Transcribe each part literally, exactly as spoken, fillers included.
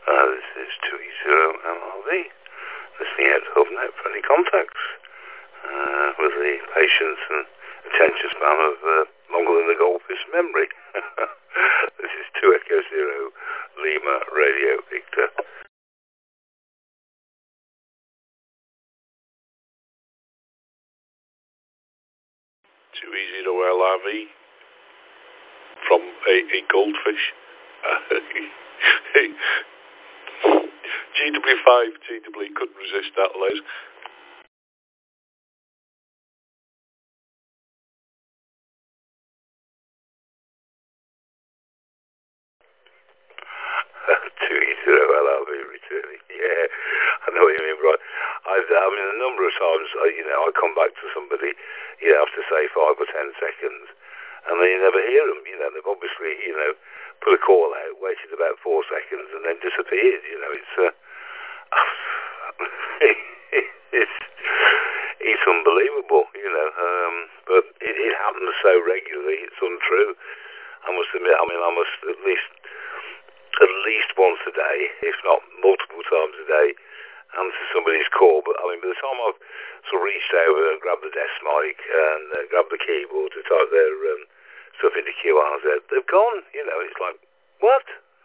Uh, this is two E zero M R V, listening out to HubNet for any contacts, uh, with the patience and attention span of uh, longer than the goldfish memory. This is two Echo Zero Lima Radio Victor. two E zero L R V from a, a goldfish. G W five T W couldn't resist that, Les. two E zero L R V returning. Yeah, I know what you mean, right? I've, I mean, a number of times, I, you know, I come back to somebody, you know, after say five or ten seconds, and then you never hear them. You know, they've obviously, you know, put a call out, waited about four seconds, and then disappeared. You know, it's uh, it's it's unbelievable. You know, um, but it, it happens so regularly. It's untrue. I must admit. I mean, I must at least at least once a day, if not multiple times a day, answer somebody's call. But I mean, by the time I've sort of reached over and grabbed the desk mic and uh, grabbed the keyboard to type their um, stuff into Q R Z, they've gone. You know, it's like, what?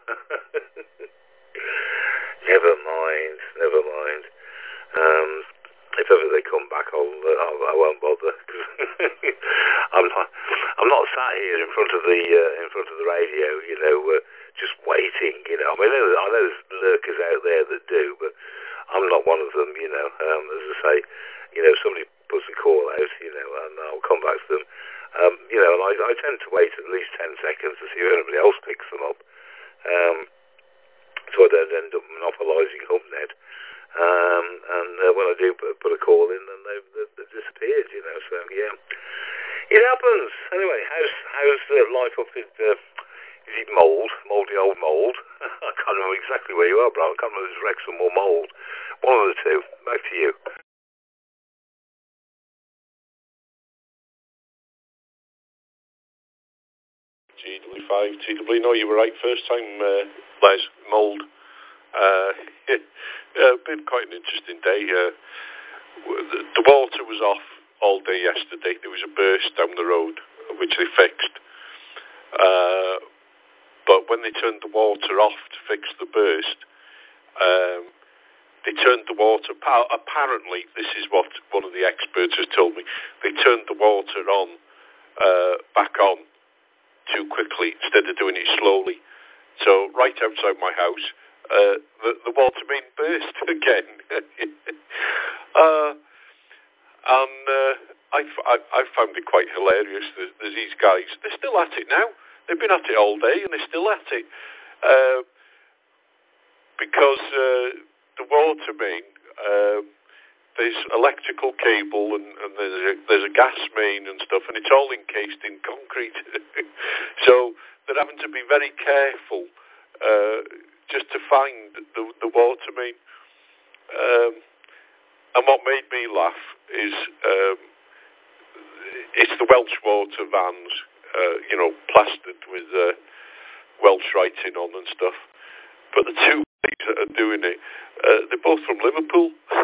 Never mind, never mind. Um, if ever they come back, I'll, uh, I'll I won't bother. Cause I'm not, I'm not sat here in front of the uh, in front of the radio, you know, uh, just waiting. You know, I mean, I know, I know there's lurkers out there that do, but I'm not one of them. You know, um, as I say, you know, somebody puts a call out, you know, and I'll come back to them. Um, you know, and I, I tend to wait at least ten seconds to see if anybody else picks them up. Um, so I don't end up monopolising HubNet. Um, and uh, when I do put, put a call in, then they've, they've, they've disappeared, you know, so yeah. It happens. Anyway, how's, how's uh, life up in, uh, is it mould? Mouldy old mould? I can't remember exactly where you are, bro. I can't remember if it's Wrexham or mould. One of the two. Back to you. G W five T W, no, you were right first time, uh, Les. Mould. Uh, yeah, been quite an interesting day. Uh, the, the water was off all day yesterday. There was a burst down the road, which they fixed. Uh, but when they turned the water off to fix the burst, um, they turned the water, apparently, this is what one of the experts has told me, they turned the water on, uh, back on too quickly instead of doing it slowly. So right outside my house, uh, the, the water main burst again. uh, and uh, I, I, I found it quite hilarious. There's, there's these guys, they're still at it now. They've been at it all day and they're still at it. Uh, because uh, the water main, uh, there's electrical cable and, and there's, a, there's a gas main and stuff, and it's all encased in concrete. So they're having to be very careful uh, just to find the, the water main. Um, and what made me laugh is um, it's the Welsh water vans, uh, you know, plastered with uh, Welsh writing on and stuff. But the two ladies that are doing it, uh, they're both from Liverpool.